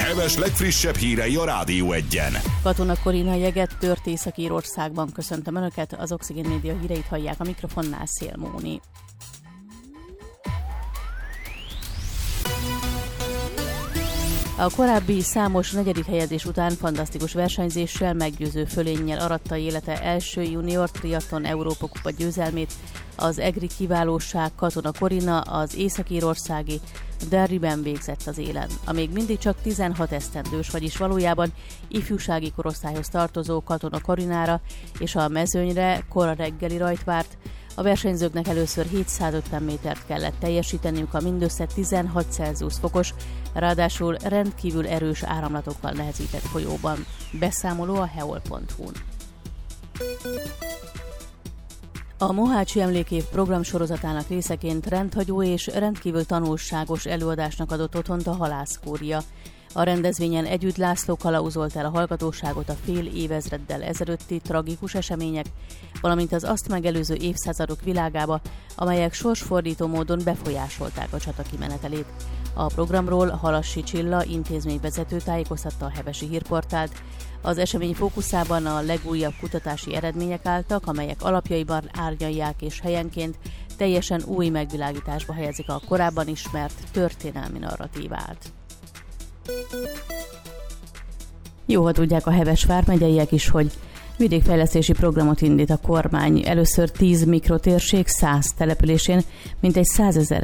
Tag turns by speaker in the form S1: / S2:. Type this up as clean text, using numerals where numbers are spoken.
S1: Heves legfrissebb hírei a Rádió Egyen.
S2: Katona Korina jeget tört Észak-Írországban. Köszöntöm Önöket, az Oxigén Média híreit hallják, a mikrofonnál Szél Móni. A korábbi számos negyedik helyezés után fantasztikus versenyzéssel, meggyőző fölénnyel aratta élete első junior triatlon Európa-kupa győzelmét az egri kiválóság Katona Korina az észak-írországi Derryben végzett az élen. A még mindig csak 16 esztendős, vagyis valójában ifjúsági korosztályhoz tartozó Katona Korinára és a mezőnyre kora reggeli rajt várt. A versenyzőknek először 750 métert kellett teljesíteniük a mindössze 16 Celsius fokos, ráadásul rendkívül erős áramlatokkal nehezített folyóban. Beszámoló a heol.hu-n. A Mohácsi Emlékév programsorozatának részeként rendhagyó és rendkívül tanulságos előadásnak adott otthont a Halászkúria. A rendezvényen együtt László kalauzolt el a hallgatóságot a fél évezreddel ezelőtti tragikus események, valamint az azt megelőző évszázadok világába, amelyek sorsfordító módon befolyásolták a csata kimenetelét. A programról Halassi Csilla intézményvezető tájékoztatta a Hevesi Hírportált. Az esemény fókuszában a legújabb kutatási eredmények álltak, amelyek alapjaiban árnyalják és helyenként teljesen új megvilágításba helyezik a korábban ismert történelmi narratívát. Jó, ha tudják a Heves vármegyeiek is, hogy vidékfejlesztési programot indít a kormány. Először 10 mikrotérség 100 településén mintegy 100 000